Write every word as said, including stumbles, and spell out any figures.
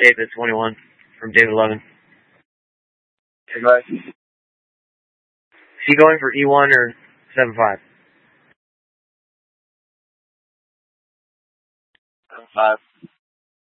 David twenty-one from David eleven. Hey, guys. Is he going for E one or seven five? seven five.